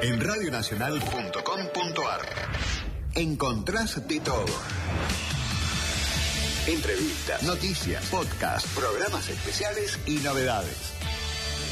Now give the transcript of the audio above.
En radionacional.com.ar encontrás de todo. Entrevistas, noticias, podcasts, programas especiales y novedades.